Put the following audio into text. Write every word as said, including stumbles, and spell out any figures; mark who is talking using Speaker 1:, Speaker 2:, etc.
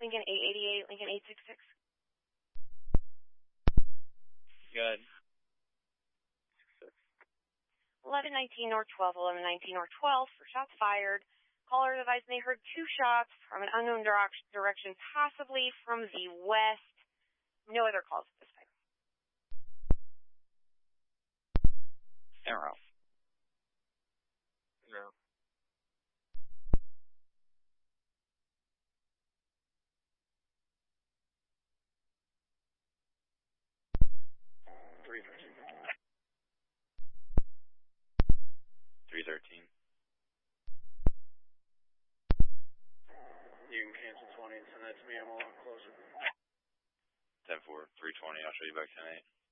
Speaker 1: Lincoln eight eighty-eight, Lincoln eight sixty-six.
Speaker 2: Good.
Speaker 1: eleven nineteen North twelve, eleven nineteen North twelve for shots fired. Caller advised they heard two shots from an unknown direc- direction, possibly from the west. No other calls at this time.
Speaker 2: Arrow. No. Three thirteen. Three thirteen. You can cancel twenty and send that to me. I'm a lot closer. Ten four. Three twenty. I'll show you back ten eight.